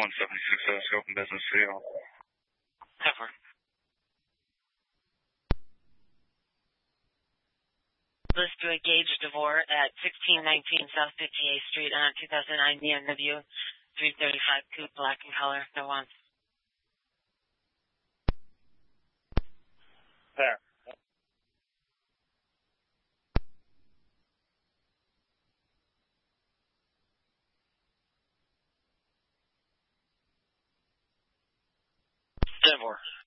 176 open business field. 10-4. List to engage DeVore at 1619 South 58th Street on 2009 BMW 335 coupe, black in color, no one. Fair. DeVore.